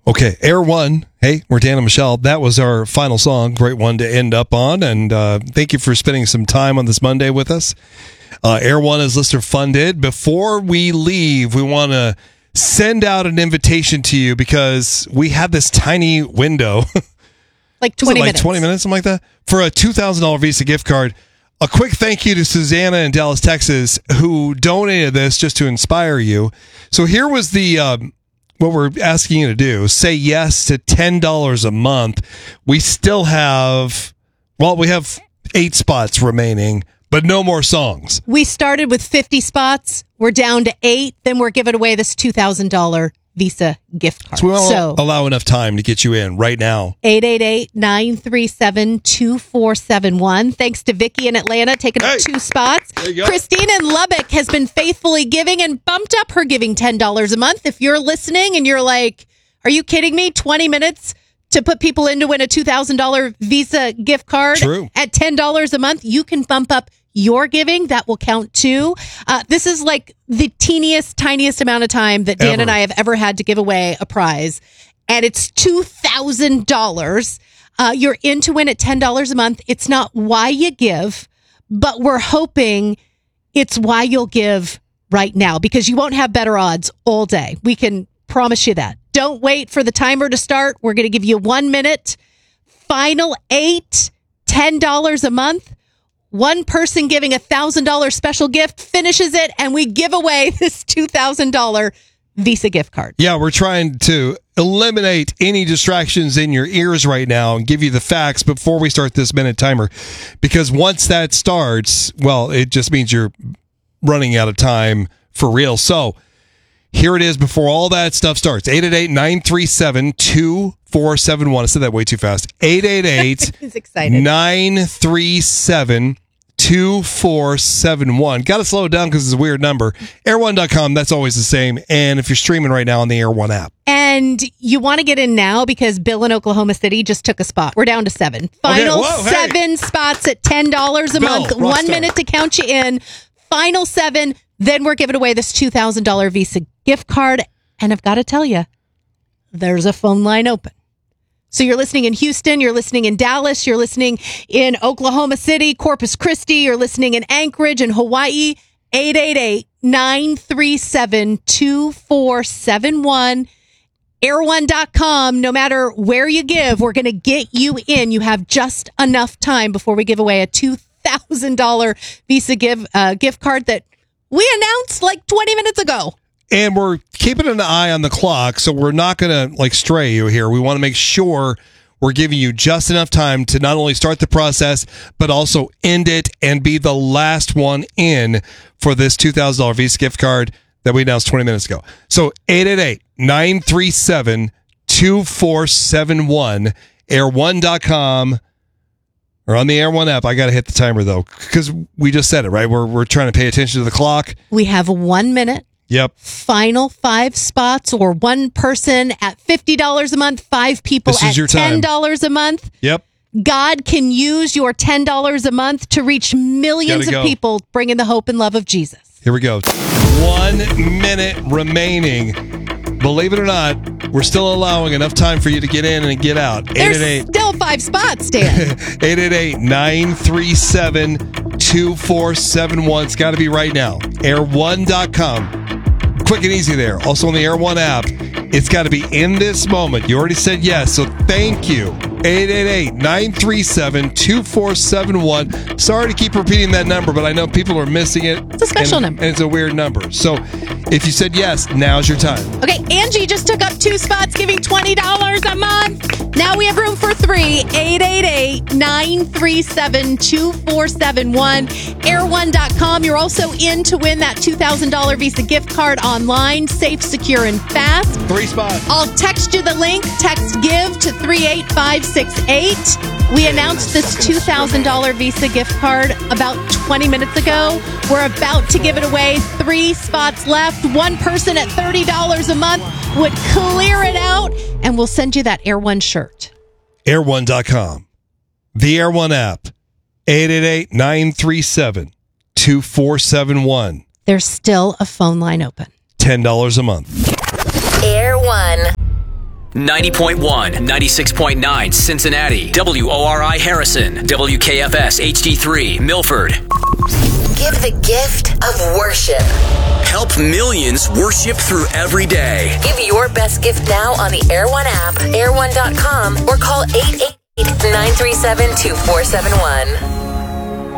Okay, Air One. Hey, we're Dan and Michelle. That was our final song. Great one to end up on. And thank you for spending some time on this Monday with us. Air One is listener funded. Before we leave, we want to send out an invitation to you because we have this tiny window. Like 20 minutes. 20 minutes, something like that, for a $2,000 Visa gift card. A quick thank you to Susanna in Dallas, Texas, who donated this just to inspire you. So here was the... what we're asking you to do, say yes to $10 a month. We still have, we have 8 spots remaining, but no more songs. We started with 50 spots. We're down to 8. Then we're giving away this $2,000 Visa gift card. So we won't allow enough time to get you in right now. 888-937-2471. Thanks to Vicky in Atlanta, taking up 2 spots. Christine in Lubbock has been faithfully giving and bumped up her giving $10 a month. If you're listening and you're like, are you kidding me? 20 minutes to put people in to win a $2,000 Visa gift card at $10 a month, you can bump up your giving. That will count too. This is like the tiniest amount of time that Dan and I have ever had to give away a prize. And it's $2,000. You're in to win at $10 a month. It's not why you give, but we're hoping it's why you'll give right now because you won't have better odds all day. We can promise you that. Don't wait for the timer to start. We're going to give you 1 minute. Final 8, $10 a month. One person giving $1,000 special gift finishes it, and we give away this $2,000 Visa gift card. Yeah, we're trying to eliminate any distractions in your ears right now and give you the facts before we start this minute timer. Because once that starts, it just means you're running out of time for real. So here it is before all that stuff starts. 888-937-2471. I said that way too fast. 888-937-2471. Got to slow it down because it's a weird number. Air1.com, that's always the same. And if you're streaming right now on the Air One app. And you want to get in now because Bill in Oklahoma City just took a spot. We're down to 7. Final 7 spots at $10 a month. 1 minute to count you in. Final 7. Then we're giving away this $2,000 Visa gift card. And I've got to tell you, there's a phone line open. So you're listening in Houston, you're listening in Dallas, you're listening in Oklahoma City, Corpus Christi, you're listening in Anchorage and Hawaii. 888-937-2471. Air1.com. No matter where you give, we're going to get you in. You have just enough time before we give away a $2,000 Visa gift card that we announced like 20 minutes ago. And we're keeping an eye on the clock, so we're not going to stray you here. We want to make sure we're giving you just enough time to not only start the process, but also end it and be the last one in for this $2,000 Visa gift card that we announced 20 minutes ago. So 888-937-2471, air1.com, or on the Air One app. I got to hit the timer, though, because we just said it, right? We're trying to pay attention to the clock. We have 1 minute. Yep. Final 5 spots or one person at $50 a month, 5 people at $10 a month. Yep. God can use your $10 a month to reach millions of people, bringing the hope and love of Jesus. Here we go. 1 minute remaining. Believe it or not, we're still allowing enough time for you to get in and get out. There's still 5 spots, Dan. 888-937-2471. It's got to be right now. Air1.com. Quick and easy there. Also on the Air One app. It's got to be in this moment. You already said yes, so thank you. 888-937-2471. Sorry to keep repeating that number, but I know people are missing it. It's a special number. And it's a weird number. So if you said yes, now's your time. Okay, Angie just took up 2 spots, giving $20 a month. Now we have room for 3. 888-937-2471. Air1.com. You're also in to win that $2,000 Visa gift card online. Safe, secure, and fast. 3 spots. I'll text you the link. Text GIVE to 38568. We announced this $2,000 Visa gift card about 20 minutes ago. We're about to give it away. 3 spots left. One person at $30 a month would clear it out, and we'll send you that Air One shirt. Air1.com. The Air One app. 888-937-2471. There's still a phone line open. $10 a month. Air One. 90.1, 96.9 Cincinnati, WORI Harrison, WKFS HD3 Milford. Give the gift of worship. Help millions worship through every day. Give your best gift now on the Air One app, air1.com, or call 888-937-2471.